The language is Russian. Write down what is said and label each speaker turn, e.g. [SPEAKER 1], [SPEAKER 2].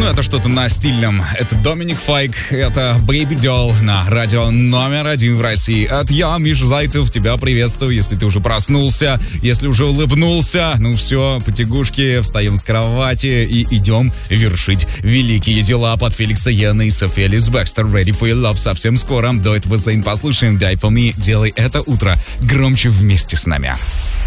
[SPEAKER 1] это что-то на стильном. Это Доминик Файк, это Baby Doll на радио номер 1 в России. От я, Миша Зайцев, тебя приветствую, если ты уже проснулся, если уже улыбнулся. Ну все, потягушки, встаем с кровати и идем вершить великие дела под Феликса Йена и София Лис Бекстер. Ready for your love совсем скоро. До этого Зейн послушаем. Die for me. Делай это утро громче вместе с нами.